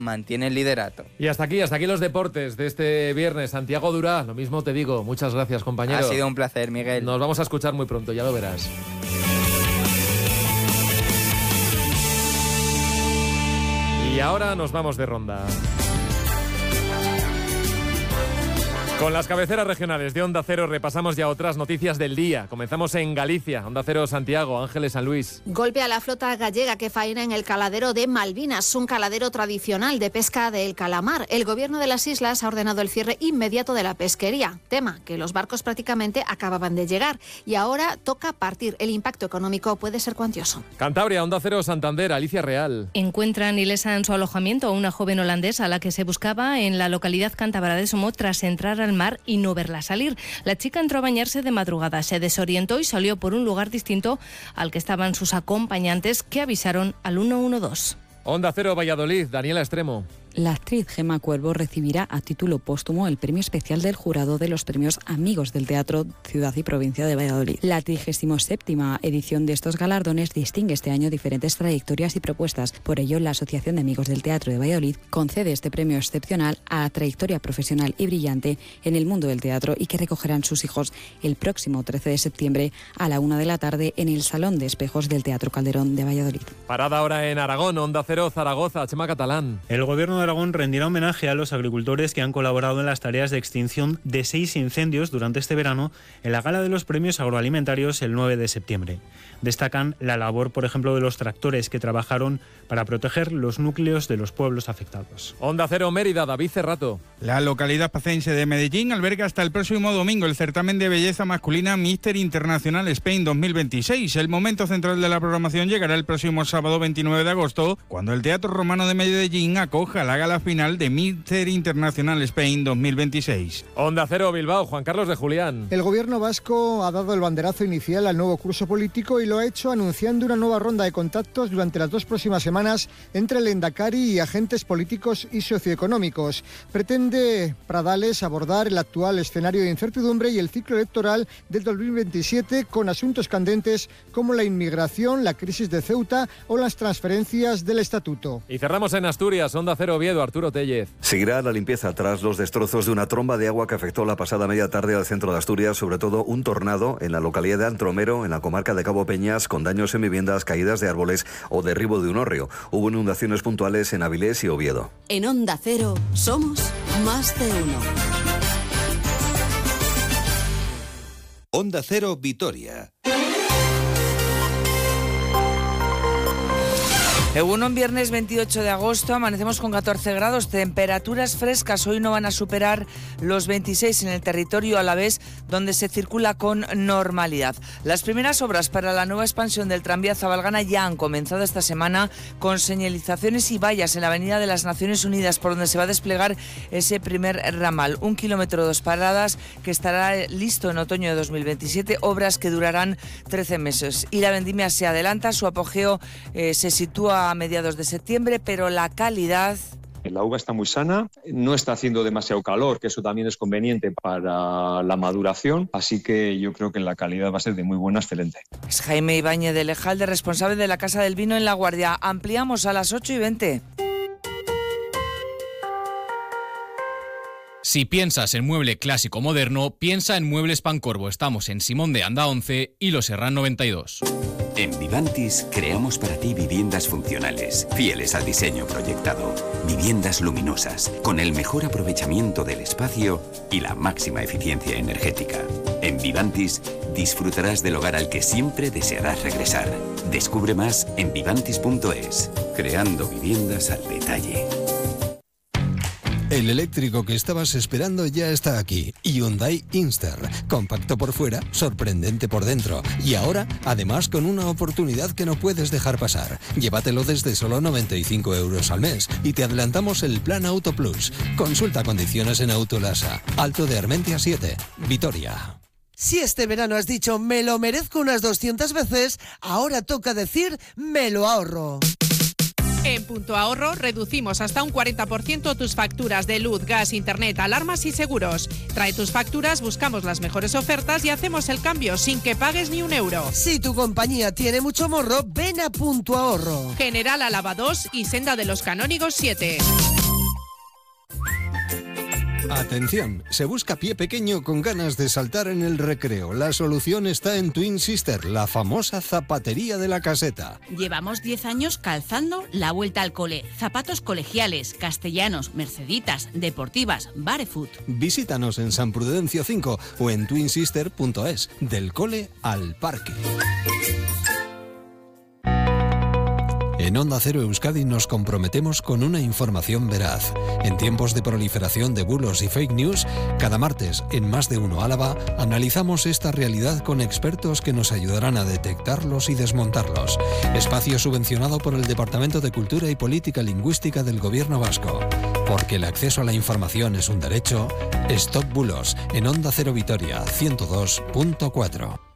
mantiene el liderato. Y hasta aquí los deportes de este viernes. Santiago Durá, lo mismo te digo. Muchas gracias, compañero. Ha sido un placer, Miguel. Nos vamos a escuchar muy pronto, ya lo verás. Y ahora nos vamos de ronda. Con las cabeceras regionales de Onda Cero repasamos ya otras noticias del día. Comenzamos en Galicia, Onda Cero Santiago, Ángeles San Luis. Golpe a la flota gallega que faena en el caladero de Malvinas, un caladero tradicional de pesca del calamar. El gobierno de las islas ha ordenado el cierre inmediato de la pesquería, tema que los barcos prácticamente acababan de llegar y ahora toca partir. El impacto económico puede ser cuantioso. Cantabria, Onda Cero Santander, Alicia Real. Encuentran ilesa en su alojamiento a una joven holandesa a la que se buscaba en la localidad cántabra de Somó tras entrar al mar y no verla salir. La chica entró a bañarse de madrugada, se desorientó y salió por un lugar distinto al que estaban sus acompañantes, que avisaron al 112. Onda Cero Valladolid, Daniela Extremo. La actriz Gemma Cuervo recibirá a título póstumo el premio especial del jurado de los premios Amigos del Teatro Ciudad y Provincia de Valladolid. La 37ª edición de estos galardones distingue este año diferentes trayectorias y propuestas. Por ello, la Asociación de Amigos del Teatro de Valladolid concede este premio excepcional a trayectoria profesional y brillante en el mundo del teatro y que recogerán sus hijos el próximo 13 de septiembre a la 1 de la tarde en el Salón de Espejos del Teatro Calderón de Valladolid. Parada ahora en Aragón, Onda Cero Zaragoza, Chema Catalán. El gobierno de Aragón rendirá homenaje a los agricultores que han colaborado en las tareas de extinción de 6 incendios durante este verano en la gala de los premios agroalimentarios el 9 de septiembre. Destacan la labor, por ejemplo, de los tractores que trabajaron para proteger los núcleos de los pueblos afectados. Onda Cero Mérida, David Cerrato. La localidad pacense de Medellín alberga hasta el próximo domingo el certamen de belleza masculina Mister International Spain 2026. El momento central de la programación llegará el próximo sábado 29 de agosto, cuando el Teatro Romano de Medellín acoja la gala final de Mister International Spain 2026. Onda Cero Bilbao, Juan Carlos de Julián. El gobierno vasco ha dado el banderazo inicial al nuevo curso político y lo ha hecho anunciando una nueva ronda de contactos durante las 2 próximas semanas entre el Endacari y agentes políticos y socioeconómicos. Pretende Pradales abordar el actual escenario de incertidumbre y el ciclo electoral del 2027 con asuntos candentes como la inmigración, la crisis de Ceuta o las transferencias del estatuto. Y cerramos en Asturias, Onda Cero Oviedo, Arturo Tellez. Seguirá la limpieza tras los destrozos de una tromba de agua que afectó la pasada media tarde al centro de Asturias, sobre todo un tornado en la localidad de Antromero, en la comarca de Cabo Peñas, con daños en viviendas, caídas de árboles o derribo de un hórreo. Hubo inundaciones puntuales en Avilés y Oviedo. En Onda Cero somos más de uno. Onda Cero Vitoria. En viernes 28 de agosto amanecemos con 14 grados, temperaturas frescas. Hoy no van a superar los 26 en el territorio alavés, donde se circula con normalidad. Las primeras obras para la nueva expansión del tranvía Zabalgana ya han comenzado esta semana, con señalizaciones y vallas en la Avenida de las Naciones Unidas, por donde se va a desplegar ese primer ramal. 1 kilómetro, 2 paradas, que estará listo en otoño de 2027, obras que durarán 13 meses. Y la vendimia se adelanta, su apogeo se sitúa a mediados de septiembre, pero la calidad... La uva está muy sana, no está haciendo demasiado calor, que eso también es conveniente para la maduración, así que yo creo que la calidad va a ser de muy buena, excelente. Es Jaime Ibáñez de Lejalde, responsable de la Casa del Vino en La Guardia. Ampliamos a las 8:20. Si piensas en mueble clásico moderno, piensa en Muebles Pancorbo. Estamos en Simón de Anda 11 y Los Serrán 92. En Vivantis creamos para ti viviendas funcionales, fieles al diseño proyectado. Viviendas luminosas, con el mejor aprovechamiento del espacio y la máxima eficiencia energética. En Vivantis disfrutarás del hogar al que siempre desearás regresar. Descubre más en vivantis.es, creando viviendas al detalle. El eléctrico que estabas esperando ya está aquí. Hyundai Inster. Compacto por fuera, sorprendente por dentro. Y ahora, además, con una oportunidad que no puedes dejar pasar. Llévatelo desde solo 95 euros al mes y te adelantamos el Plan Auto Plus. Consulta condiciones en Autolasa. Alto de Armentia 7, Vitoria. Si este verano has dicho me lo merezco unas 200 veces, ahora toca decir me lo ahorro. En Punto Ahorro reducimos hasta un 40% tus facturas de luz, gas, internet, alarmas y seguros. Trae tus facturas, buscamos las mejores ofertas y hacemos el cambio sin que pagues ni un euro. Si tu compañía tiene mucho morro, ven a Punto Ahorro. General Álava 2 y Senda de los Canónigos 7. Atención, se busca pie pequeño con ganas de saltar en el recreo. La solución está en Twin Sister, la famosa zapatería de la Caseta. Llevamos 10 años calzando la vuelta al cole. Zapatos colegiales, castellanos, merceditas, deportivas, barefoot. Visítanos en San Prudencio 5 o en twinsister.es. Del cole al parque. En Onda Cero Euskadi nos comprometemos con una información veraz. En tiempos de proliferación de bulos y fake news, cada martes en Más de Uno Álava analizamos esta realidad con expertos que nos ayudarán a detectarlos y desmontarlos. Espacio subvencionado por el Departamento de Cultura y Política Lingüística del Gobierno Vasco. Porque el acceso a la información es un derecho. Stop Bulos en Onda Cero Vitoria 102.4.